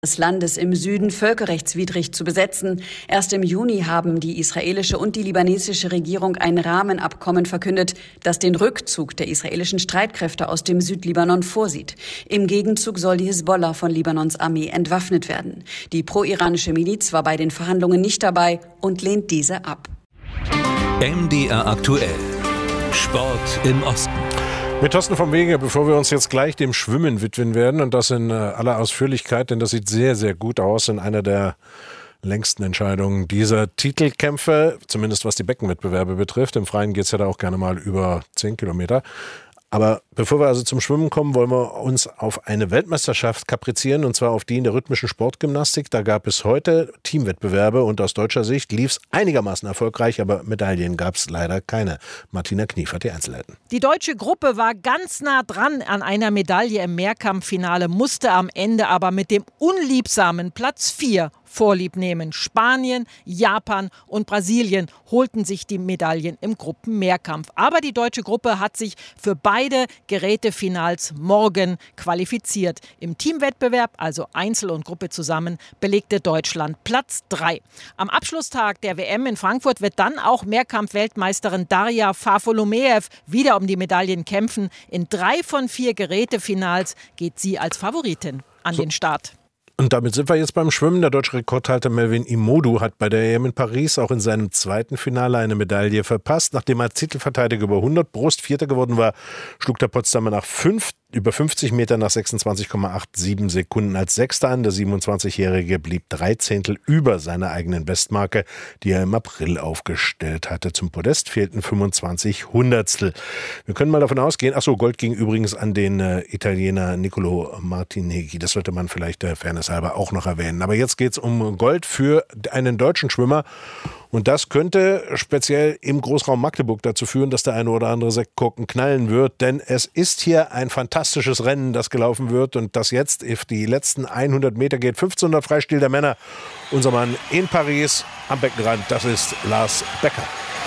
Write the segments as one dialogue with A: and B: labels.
A: des Landes im Süden völkerrechtswidrig zu besetzen. Erst im Juni haben die israelische und die libanesische Regierung ein Rahmenabkommen verkündet, das den Rückzug der israelischen Streitkräfte aus dem Südlibanon vorsieht. Im Gegenzug soll die Hisbollah von Libanons Armee entwaffnet werden. Die pro-iranische Miliz war bei den Verhandlungen nicht dabei und lehnt diese ab.
B: MDR aktuell. Sport im Osten.
C: Mit Thorsten vom Wegener, bevor wir uns jetzt gleich dem Schwimmen widmen werden und das in aller Ausführlichkeit, denn das sieht sehr, sehr gut aus in einer der längsten Entscheidungen dieser Titelkämpfe, zumindest was die Beckenwettbewerbe betrifft. Im Freien geht es ja da auch gerne mal über 10 Kilometer. Aber bevor wir also zum Schwimmen kommen, wollen wir uns auf eine Weltmeisterschaft kaprizieren, und zwar auf die in der rhythmischen Sportgymnastik. Da gab es heute Teamwettbewerbe und aus deutscher Sicht lief es einigermaßen erfolgreich, aber Medaillen gab es leider keine. Martina Knief hat die Einzelheiten.
D: Die deutsche Gruppe war ganz nah dran an einer Medaille im Mehrkampffinale, musste am Ende aber mit dem unliebsamen Platz 4 Vorlieb nehmen. Spanien, Japan und Brasilien holten sich die Medaillen im Gruppenmehrkampf. Aber die deutsche Gruppe hat sich für beide Gerätefinals morgen qualifiziert. Im Teamwettbewerb, also Einzel und Gruppe zusammen, belegte Deutschland Platz 3. Am Abschlusstag der WM in Frankfurt wird dann auch Mehrkampf-Weltmeisterin Darja Fafolomeev wieder um die Medaillen kämpfen. In 3 von 4 Gerätefinals geht sie als Favoritin an den Start.
C: Und damit sind wir jetzt beim Schwimmen. Der deutsche Rekordhalter Melvin Imodu hat bei der EM in Paris auch in seinem zweiten Finale eine Medaille verpasst. Nachdem er als Titelverteidiger über 100 Brust Vierter geworden war, schlug der Potsdamer nach über 50 Meter nach 26,87 Sekunden als Sechster an. Der 27-Jährige blieb 3 Zehntel über seiner eigenen Bestmarke, die er im April aufgestellt hatte. Zum Podest fehlten 25 Hundertstel. Wir können mal davon ausgehen, Gold ging übrigens an den Italiener Niccolò Martineghi. Das sollte man vielleicht der Fairness halber auch noch erwähnen. Aber jetzt geht es um Gold für einen deutschen Schwimmer. Und das könnte speziell im Großraum Magdeburg dazu führen, dass der eine oder andere Sektkorken knallen wird. Denn es ist hier ein fantastisches Rennen, das gelaufen wird und das jetzt auf die letzten 100 Meter geht. 1500 Freistil der Männer. Unser Mann in Paris am Beckenrand, das ist Lars Becker.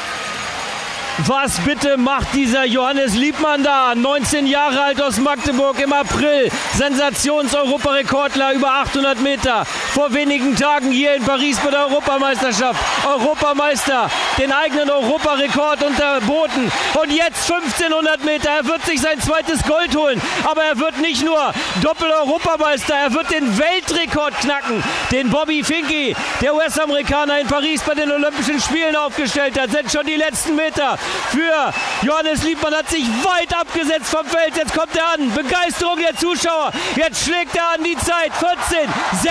E: Was bitte macht dieser Johannes Liebmann da? 19 Jahre alt aus Magdeburg im April. Sensations-Europarekordler über 800 Meter. Vor wenigen Tagen hier in Paris bei der Europameisterschaft. Europameister, den eigenen Europarekord unterboten. Und jetzt 1500 Meter. Er wird sich sein zweites Gold holen. Aber er wird nicht nur Doppel-Europameister, er wird den Weltrekord knacken. Den Bobby Finke, der US-Amerikaner in Paris bei den Olympischen Spielen aufgestellt hat. Sind schon die letzten Meter. Für Johannes Liebmann hat sich weit abgesetzt vom Feld. Jetzt kommt er an. Begeisterung der Zuschauer. Jetzt schlägt er an die Zeit. 14,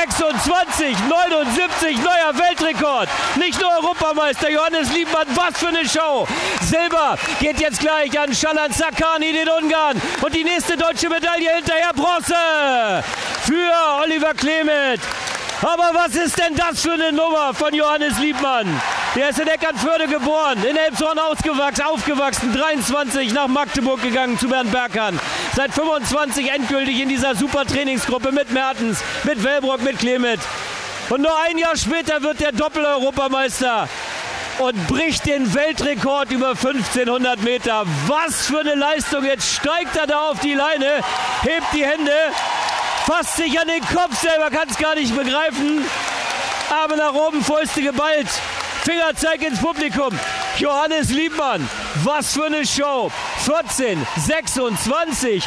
E: 26, 79. Neuer Weltrekord. Nicht nur Europameister. Johannes Liebmann. Was für eine Show. Silber geht jetzt gleich an Shalan Sakani, den Ungarn. Und die nächste deutsche Medaille hinterher. Bronze für Oliver Klemet. Aber was ist denn das für eine Nummer von Johannes Liebmann? Der ist in Eckernförde geboren, in Elbshorn aufgewachsen, 23 nach Magdeburg gegangen zu Bernd Berghahn. Seit 25 endgültig in dieser super Trainingsgruppe mit Mertens, mit Wellbrock, mit Klemet. Und nur ein Jahr später wird der Doppel-Europameister und bricht den Weltrekord über 1500 Meter. Was für eine Leistung, jetzt steigt er da auf die Leine, hebt die Hände, fasst sich an den Kopf selber, kann es gar nicht begreifen. Arme nach oben, Fäuste geballt. Fingerzeig ins Publikum. Johannes Liebmann, was für eine Show. 14, 26,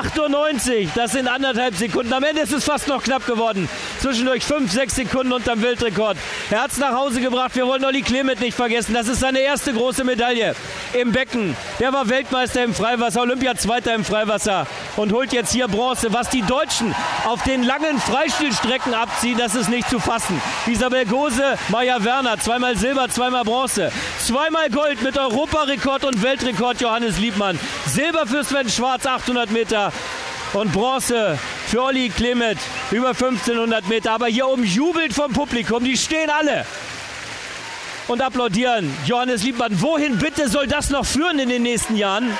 E: 98, das sind 1,5 Sekunden. Am Ende ist es fast noch knapp geworden. Zwischendurch 5, 6 Sekunden unterm Weltrekord. Er hat es nach Hause gebracht. Wir wollen Olli Klemet nicht vergessen. Das ist seine erste große Medaille im Becken. Der war Weltmeister im Freiwasser, Olympiazweiter im Freiwasser und holt jetzt hier Bronze. Was die Deutschen auf den langen Freistilstrecken abziehen, das ist nicht zu fassen. Isabel Gose, Maja Werner, zweimal Silber, zweimal Bronze. Zweimal Gold mit Europarekord und Weltrekord Johannes Liebmann. Silber für Sven Schwarz, 800 Meter. Und Bronze für Olli Klemet, über 1500 Meter. Aber hier umjubelt vom Publikum, die stehen alle und applaudieren. Johannes Liebmann, wohin bitte soll das noch führen in den nächsten Jahren?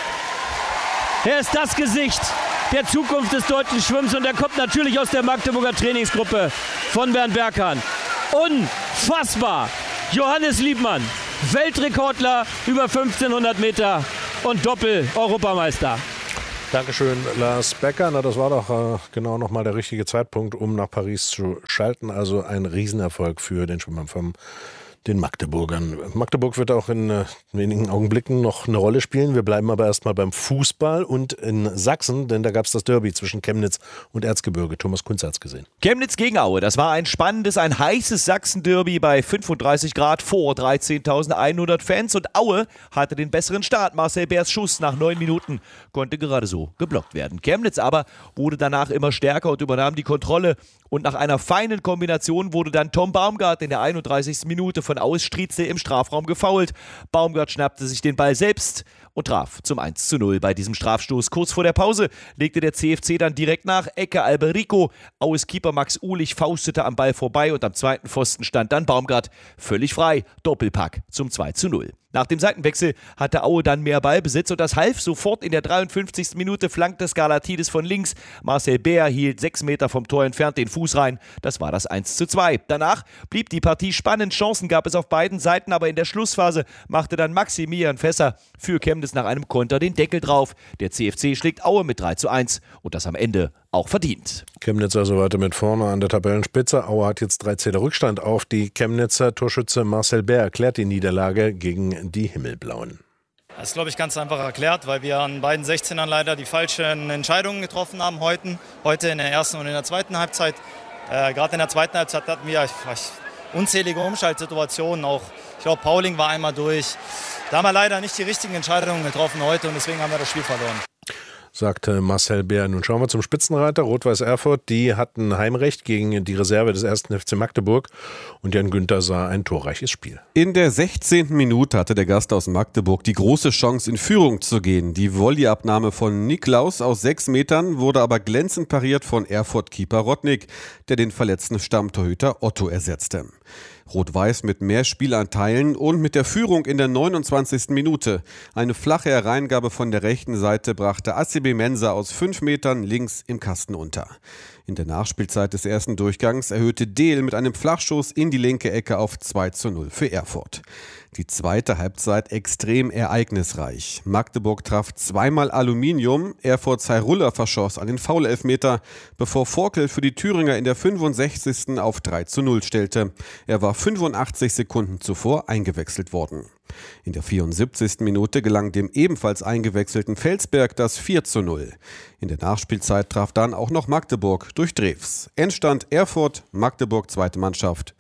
E: Er ist das Gesicht der Zukunft des deutschen Schwimmens und er kommt natürlich aus der Magdeburger Trainingsgruppe von Bernd Berghahn. Unfassbar! Johannes Liebmann, Weltrekordler über 1500 Meter und Doppel-Europameister.
C: Dankeschön, Lars Becker. Na, das war doch genau nochmal der richtige Zeitpunkt, um nach Paris zu schalten. Also ein Riesenerfolg für den Schwimmer von den Magdeburgern. Magdeburg wird auch in wenigen Augenblicken noch eine Rolle spielen. Wir bleiben aber erstmal beim Fußball und in Sachsen, denn da gab es das Derby zwischen Chemnitz und Erzgebirge. Thomas Kunze hat es gesehen.
F: Chemnitz gegen Aue, das war ein spannendes, ein heißes Sachsen-Derby bei 35 Grad vor 13.100 Fans und Aue hatte den besseren Start. Marcel Beers Schuss nach 9 Minuten konnte gerade so geblockt werden. Chemnitz aber wurde danach immer stärker und übernahm die Kontrolle. Und nach einer feinen Kombination wurde dann Tom Baumgart in der 31. Minute von Aues Strietzel im Strafraum gefoult. Baumgart schnappte sich den Ball selbst und traf zum 1:0 bei diesem Strafstoß. Kurz vor der Pause legte der CFC dann direkt nach. Ecke Alberico. Aues Keeper Max Uhlich faustete am Ball vorbei und am zweiten Pfosten stand dann Baumgart völlig frei. Doppelpack zum 2:0. Nach dem Seitenwechsel hatte Aue dann mehr Ballbesitz und das half sofort. In der 53. Minute flankte Skarlatidis von links. Marcel Beer hielt 6 Meter vom Tor entfernt den Fuß rein. Das war das 1:2. Danach blieb die Partie spannend. Chancen gab es auf beiden Seiten, aber in der Schlussphase machte dann Maximilian Fässer für Chemnitz nach einem Konter den Deckel drauf. Der CFC schlägt Aue mit 3:1 und das am Ende auch verdient.
C: Chemnitz also weiter mit vorne an der Tabellenspitze. Aue hat jetzt 3 Zähler Rückstand auf die Chemnitzer. Torschütze Marcel Beer erklärt die Niederlage gegen die Himmelblauen.
G: Das ist, glaube ich, ganz einfach erklärt, weil wir an beiden 16ern leider die falschen Entscheidungen getroffen haben heute in der ersten und in der zweiten Halbzeit. Gerade in der zweiten Halbzeit hatten wir unzählige Umschaltsituationen. Auch, ich glaube, Pauling war einmal durch. Da haben wir leider nicht die richtigen Entscheidungen getroffen heute und deswegen haben wir das Spiel verloren.
C: Sagte Marcel Beer. Nun schauen wir zum Spitzenreiter. Rot-Weiß Erfurt, die hatten Heimrecht gegen die Reserve des 1. FC Magdeburg und Jan Günther sah ein torreiches Spiel.
H: In der 16. Minute hatte der Gast aus Magdeburg die große Chance, in Führung zu gehen. Die Volleyabnahme von Niklaus aus 6 Metern wurde aber glänzend pariert von Erfurt-Keeper Rodnik, der den verletzten Stammtorhüter Otto ersetzte. Rot-Weiß mit mehr Spielanteilen und mit der Führung in der 29. Minute. Eine flache Hereingabe von der rechten Seite brachte ACB Mensa aus 5 Metern links im Kasten unter. In der Nachspielzeit des ersten Durchgangs erhöhte Dehl mit einem Flachschuss in die linke Ecke auf 2:0 für Erfurt. Die zweite Halbzeit extrem ereignisreich. Magdeburg traf zweimal Aluminium, Erfurts Hairulla verschoss einen Foul-Elfmeter, bevor Forkel für die Thüringer in der 65. auf 3:0 stellte. Er war 85 Sekunden zuvor eingewechselt worden. In der 74. Minute gelang dem ebenfalls eingewechselten Felsberg das 4:0. In der Nachspielzeit traf dann auch noch Magdeburg durch Drews. Endstand Erfurt, Magdeburg zweite Mannschaft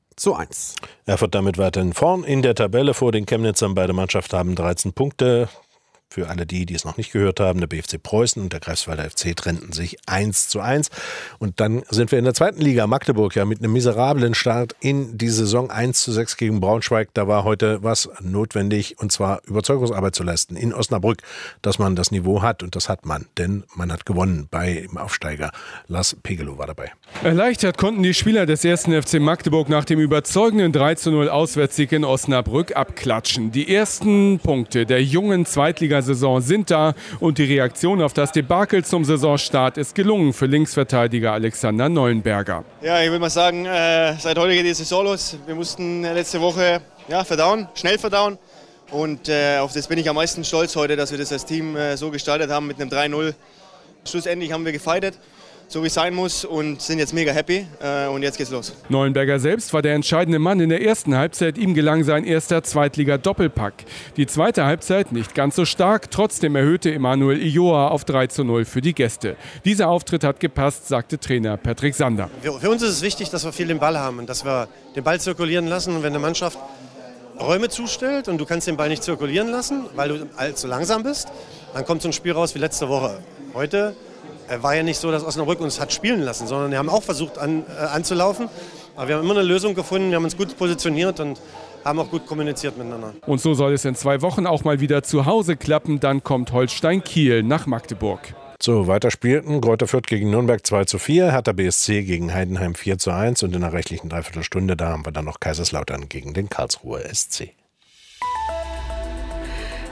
H: 4:1.
C: Erfurt damit weiterhin vorn in der Tabelle vor den Chemnitzern. Beide Mannschaften haben 13 Punkte. Für alle die es noch nicht gehört haben, der BFC Preußen und der Greifswalder FC trennten sich 1:1. Und dann sind wir in der zweiten Liga. Magdeburg ja mit einem miserablen Start in die Saison 1:6 gegen Braunschweig. Da war heute was notwendig, und zwar Überzeugungsarbeit zu leisten in Osnabrück, dass man das Niveau hat. Und das hat man, denn man hat gewonnen beim Aufsteiger. Lars Pegelow war dabei.
I: Erleichtert konnten die Spieler des 1. FC Magdeburg nach dem überzeugenden 3:0 Auswärtssieg in Osnabrück abklatschen. Die ersten Punkte der jungen Zweitligasaison sind da und die Reaktion auf das Debakel zum Saisonstart ist gelungen für Linksverteidiger Alexander Neuenberger.
J: Ja, ich würde mal sagen, seit heute geht die Saison los. Wir mussten letzte Woche schnell verdauen. Und auf das bin ich am meisten stolz heute, dass wir das als Team so gestaltet haben mit einem 3:0. Schlussendlich haben wir gefightet, so wie es sein muss, und sind jetzt mega happy. Und jetzt geht's los.
I: Neuenberger selbst war der entscheidende Mann in der ersten Halbzeit. Ihm gelang sein erster Zweitliga-Doppelpack. Die zweite Halbzeit nicht ganz so stark. Trotzdem erhöhte Emanuel Ioa auf 3:0 für die Gäste. Dieser Auftritt hat gepasst, sagte Trainer Patrick Sander.
K: Für uns ist es wichtig, dass wir viel den Ball haben und dass wir den Ball zirkulieren lassen. Und wenn eine Mannschaft Räume zustellt und du kannst den Ball nicht zirkulieren lassen, weil du allzu langsam bist, dann kommt so ein Spiel raus wie letzte Woche. Heute war ja nicht so, dass Osnabrück uns hat spielen lassen, sondern wir haben auch versucht anzulaufen. Aber wir haben immer eine Lösung gefunden, wir haben uns gut positioniert und haben auch gut kommuniziert miteinander.
I: Und so soll es in 2 Wochen auch mal wieder zu Hause klappen. Dann kommt Holstein Kiel nach Magdeburg.
C: So, weiter spielten Greuther Fürth gegen Nürnberg 2:4, Hertha BSC gegen Heidenheim 4:1 und in der restlichen Dreiviertelstunde, da haben wir dann noch Kaiserslautern gegen den Karlsruher SC.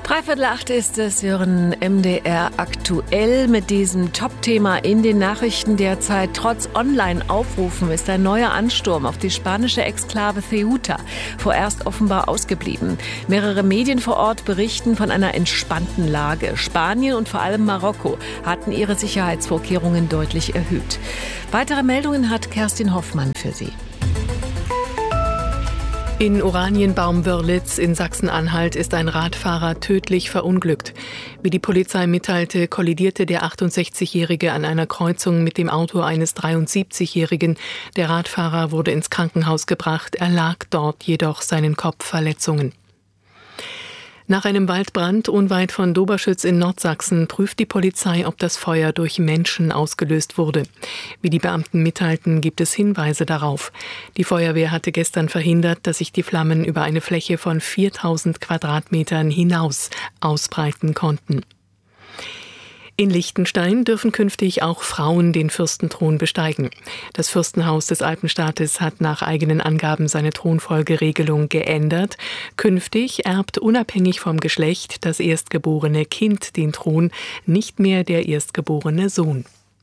L: 7:15 ist es, wir hören MDR aktuell mit diesem Top-Thema in den Nachrichten derzeit. Trotz Online-Aufrufen ist ein neuer Ansturm auf die spanische Exklave Ceuta vorerst offenbar ausgeblieben. Mehrere Medien vor Ort berichten von einer entspannten Lage. Spanien und vor allem Marokko hatten ihre Sicherheitsvorkehrungen deutlich erhöht. Weitere Meldungen hat Kerstin Hoffmann für Sie.
M: In Oranienbaum-Wörlitz in Sachsen-Anhalt ist ein Radfahrer tödlich verunglückt. Wie die Polizei mitteilte, kollidierte der 68-Jährige an einer Kreuzung mit dem Auto eines 73-Jährigen. Der Radfahrer wurde ins Krankenhaus gebracht, erlag dort jedoch seinen Kopfverletzungen. Nach einem Waldbrand unweit von Doberschütz in Nordsachsen prüft die Polizei, ob das Feuer durch Menschen ausgelöst wurde. Wie die Beamten mitteilten, gibt es Hinweise darauf. Die Feuerwehr hatte gestern verhindert, dass sich die Flammen über eine Fläche von 4000 Quadratmetern hinaus ausbreiten konnten. In Liechtenstein dürfen künftig auch Frauen den Fürstenthron besteigen. Das Fürstenhaus des Alpenstaates hat nach eigenen Angaben seine Thronfolgeregelung geändert. Künftig erbt unabhängig vom Geschlecht das erstgeborene Kind den Thron, nicht mehr der erstgeborene Sohn.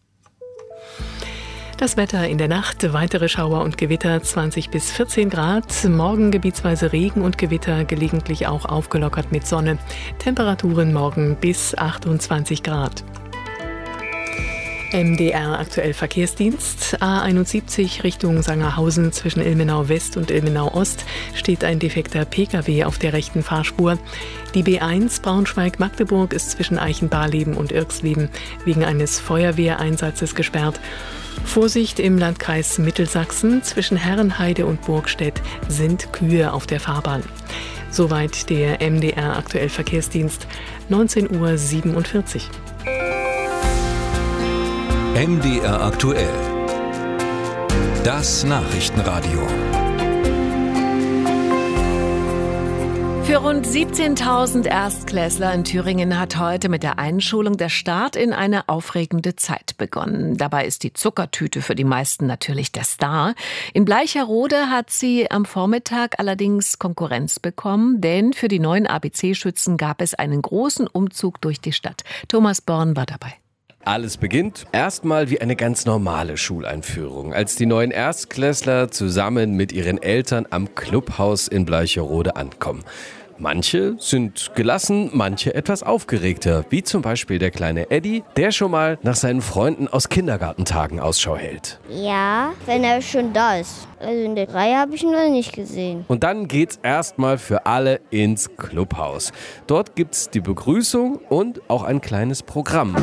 M: Das Wetter in der Nacht, weitere Schauer und Gewitter, 20 bis 14 Grad. Morgen gebietsweise Regen und Gewitter, gelegentlich auch aufgelockert mit Sonne. Temperaturen morgen bis 28 Grad. MDR aktuell Verkehrsdienst. A71 Richtung Sangerhausen zwischen Ilmenau West und Ilmenau Ost steht ein defekter Pkw auf der rechten Fahrspur. Die B1 Braunschweig-Magdeburg ist zwischen Eichenbarleben und Irxleben wegen eines Feuerwehreinsatzes gesperrt. Vorsicht im Landkreis Mittelsachsen, zwischen Herrenheide und Burgstedt sind Kühe auf der Fahrbahn. Soweit der MDR aktuell Verkehrsdienst, 19:47 Uhr.
B: MDR aktuell. Das Nachrichtenradio.
L: Für rund 17.000 Erstklässler in Thüringen hat heute mit der Einschulung der Start in eine aufregende Zeit begonnen. Dabei ist die Zuckertüte für die meisten natürlich der Star. In Bleicherode hat sie am Vormittag allerdings Konkurrenz bekommen, denn für die neuen ABC-Schützen gab es einen großen Umzug durch die Stadt. Thomas Born war dabei.
N: Alles beginnt erstmal wie eine ganz normale Schuleinführung, als die neuen Erstklässler zusammen mit ihren Eltern am Clubhaus in Bleicherode ankommen. Manche sind gelassen, manche etwas aufgeregter, wie zum Beispiel der kleine Eddie, der schon mal nach seinen Freunden aus Kindergartentagen Ausschau hält.
O: Ja, wenn er schon da ist. Also in der Reihe habe ich ihn noch nicht gesehen.
N: Und dann geht's erstmal für alle ins Clubhaus. Dort gibt's die Begrüßung und auch ein kleines Programm.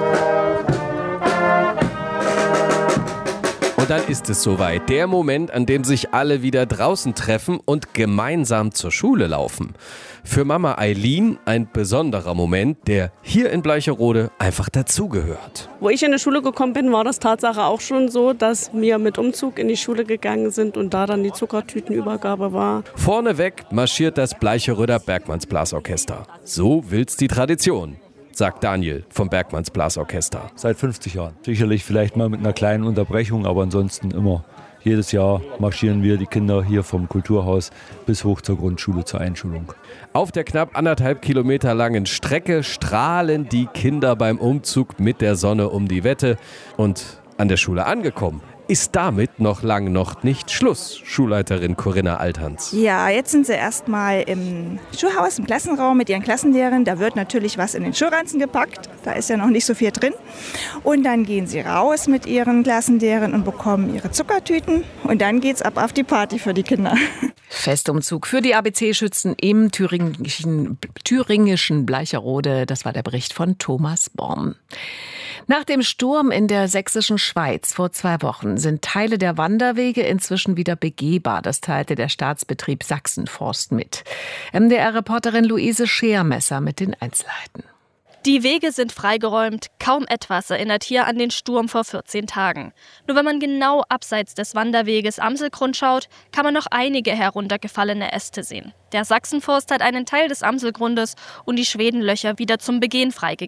N: Und dann ist es soweit. Der Moment, an dem sich alle wieder draußen treffen und gemeinsam zur Schule laufen. Für Mama Eileen ein besonderer Moment, der hier in Bleicherode einfach dazugehört.
P: Wo ich in die Schule gekommen bin, war das Tatsache auch schon so, dass wir mit Umzug in die Schule gegangen sind und da dann die Zuckertütenübergabe war.
N: Vorneweg marschiert das Bleicheröder Bergmannsblasorchester. So will's die Tradition, sagt Daniel vom Bergmannsblasorchester.
Q: Seit 50 Jahren. Sicherlich vielleicht mal mit einer kleinen Unterbrechung, aber ansonsten immer. Jedes Jahr marschieren wir die Kinder hier vom Kulturhaus bis hoch zur Grundschule zur Einschulung.
N: Auf der knapp 1,5 Kilometer langen Strecke strahlen die Kinder beim Umzug mit der Sonne um die Wette. Und an der Schule angekommen ist damit noch nicht Schluss, Schulleiterin Corinna Althans.
R: Ja, jetzt sind sie erstmal im Schulhaus, im Klassenraum mit ihren Klassenlehrern. Da wird natürlich was in den Schulranzen gepackt. Da ist ja noch nicht so viel drin. Und dann gehen sie raus mit ihren Klassenlehrern und bekommen ihre Zuckertüten. Und dann geht's ab auf die Party für die Kinder.
L: Festumzug für die ABC-Schützen im thüringischen Bleicherode. Das war der Bericht von Thomas Born. Nach dem Sturm in der sächsischen Schweiz vor 2 Wochen sind Teile der Wanderwege inzwischen wieder begehbar. Das teilte der Staatsbetrieb Sachsenforst mit. MDR-Reporterin Luise Schermesser mit den Einzelheiten.
S: Die Wege sind freigeräumt, kaum etwas erinnert hier an den Sturm vor 14 Tagen. Nur wenn man genau abseits des Wanderweges Amselgrund schaut, kann man noch einige heruntergefallene Äste sehen. Der Sachsenforst hat einen Teil des Amselgrundes und die Schwedenlöcher wieder zum Begehen freigegeben.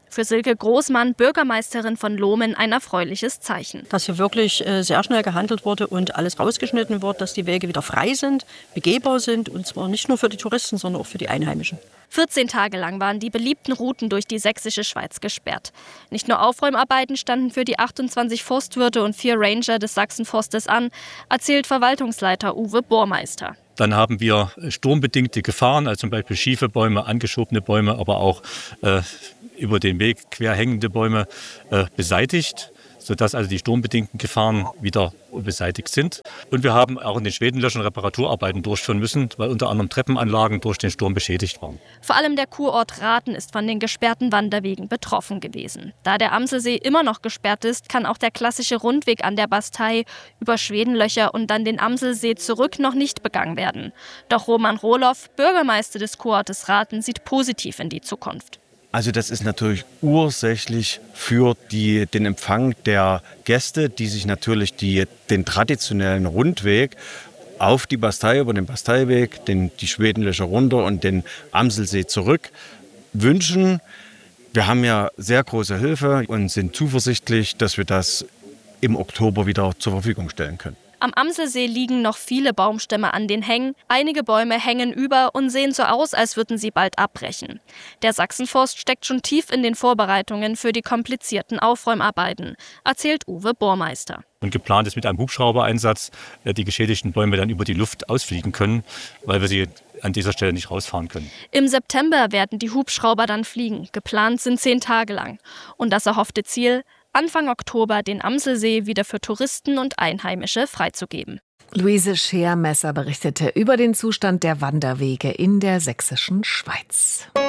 S: Für Silke Großmann, Bürgermeisterin von Lohmen, ein erfreuliches Zeichen.
T: Dass hier wirklich sehr schnell gehandelt wurde und alles rausgeschnitten wird, dass die Wege wieder frei sind, begehbar sind und zwar nicht nur für die Touristen, sondern auch für die Einheimischen.
S: 14 Tage lang waren die beliebten Routen durch die sächsische Schweiz gesperrt. Nicht nur Aufräumarbeiten standen für die 28 Forstwirte und 4 Ranger des Sachsenforstes an, erzählt Verwaltungsleiter Uwe Burmeister.
U: Dann haben wir sturmbedingte Gefahren, also zum Beispiel schiefe Bäume, angeschobene Bäume, aber auch über den Weg quer hängende Bäume beseitigt, sodass also die sturmbedingten Gefahren wieder beseitigt sind. Und wir haben auch in den Schwedenlöchern Reparaturarbeiten durchführen müssen, weil unter anderem Treppenanlagen durch den Sturm beschädigt waren.
S: Vor allem der Kurort Rathen ist von den gesperrten Wanderwegen betroffen gewesen. Da der Amselsee immer noch gesperrt ist, kann auch der klassische Rundweg an der Bastei über Schwedenlöcher und dann den Amselsee zurück noch nicht begangen werden. Doch Roman Rohloff, Bürgermeister des Kurortes Rathen, sieht positiv in die Zukunft.
V: Also das ist natürlich ursächlich für den Empfang der Gäste, die sich natürlich den traditionellen Rundweg auf die Bastei, über den Basteiweg, die Schwedenlöcher runter und den Amselsee zurück wünschen. Wir haben ja sehr große Hilfe und sind zuversichtlich, dass wir das im Oktober wieder zur Verfügung stellen können.
S: Am Amselsee liegen noch viele Baumstämme an den Hängen. Einige Bäume hängen über und sehen so aus, als würden sie bald abbrechen. Der Sachsenforst steckt schon tief in den Vorbereitungen für die komplizierten Aufräumarbeiten, erzählt Uwe Burmeister.
U: Und geplant ist mit einem Hubschraubereinsatz, die geschädigten Bäume dann über die Luft ausfliegen können, weil wir sie an dieser Stelle nicht rausfahren können.
S: Im September werden die Hubschrauber dann fliegen. Geplant sind 10 Tage lang. Und das erhoffte Ziel: Anfang Oktober den Amselsee wieder für Touristen und Einheimische freizugeben.
L: Luise Schermesser berichtete über den Zustand der Wanderwege in der sächsischen Schweiz.